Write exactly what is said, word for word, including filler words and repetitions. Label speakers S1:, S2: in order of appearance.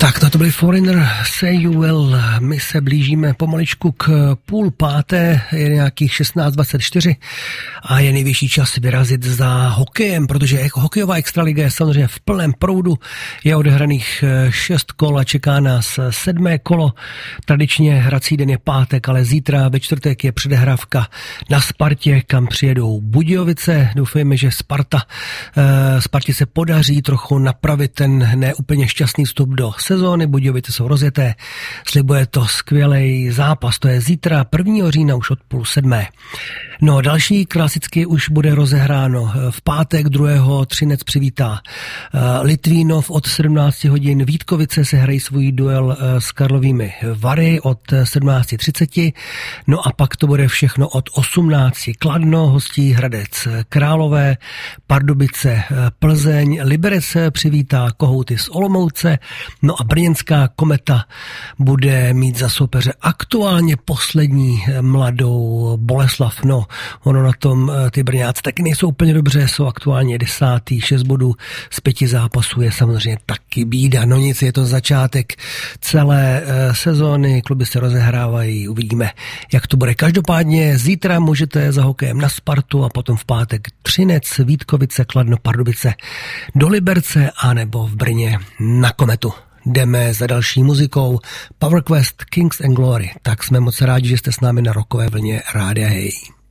S1: Tak, to byli Foreigner, Say You Will. My se blížíme pomaličku k půl páté, je nějakých šestnáct dvacet čtyři a je nejvyšší čas vyrazit za hokejem, protože hokejová extraliga je samozřejmě v plném proudu. Je odehraných šest kol a čeká nás sedmé kolo. Tradičně hrací den je pátek, ale zítra ve čtvrtek je předehrávka na Spartě, kam přijedou Budějovice. Doufejme, že Sparta, eh, Spartě se podaří trochu napravit ten neúplně šťastný vstup do sezóny. Budějovice jsou rozjeté, slibuje to skvělej zápas, to je zítra prvního října už od půl sedmé. No, další klasicky už bude rozehráno v pátek druhého Třinec přivítá Litvínov od sedmnáct hodin. Vítkovice se hrají svůj duel s Karlovými Vary od sedmnáct třicet. No a pak to bude všechno od osmnácti. Kladno hostí Hradec Králové, Pardubice Plzeň, Liberec přivítá Kohouty z Olomouce, no a brněnská Kometa bude mít za soupeře aktuálně poslední Mladou Boleslav. No, ono na tom ty Brňáci taky nejsou úplně dobře, jsou aktuálně desátý, šest bodů z pěti zápasů je samozřejmě taky bída. No nic, je to začátek celé e, sezóny, kluby se rozehrávají, uvidíme, jak to bude. Každopádně zítra můžete za hokejem na Spartu a potom v pátek Třinec, Vítkovice, Kladno, Pardubice do Liberce a nebo v Brně na Kometu. Jdeme za další muzikou. Power Quest, Kings and Glory. Tak jsme moc rádi, že jste s námi na rockové vlně Rádia Hey.